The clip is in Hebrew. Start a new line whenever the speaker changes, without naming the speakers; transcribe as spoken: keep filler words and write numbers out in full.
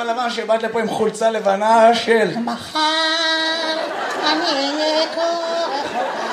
לבן שבאת לפה עם חולצה לבנה של...
מחר אני אהיה כוח